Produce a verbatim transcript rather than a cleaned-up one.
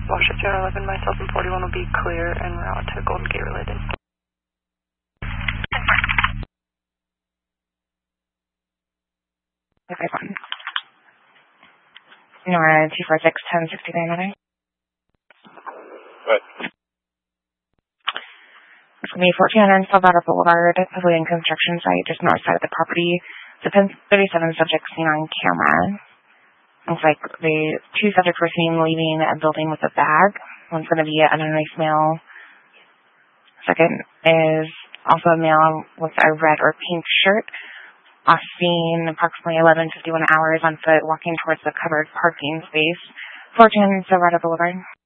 Washington eleven, myself and forty-one will be clear en route to Golden Gate related. Okay, fine. Nora two four six, ten sixty-three, another. What? It's going to be fourteen hundred Salvador Boulevard, Pavilion Construction Site, just north side of the property. The Pen thirty-seven subjects seen on camera. Looks like the two subjects were seen leaving a building with a bag. One's going to be an unreleased male. Second is also a male with a red or pink shirt. Off scene approximately eleven fifty-one hours on foot, walking towards the covered parking space. fourteen Silverado Boulevard.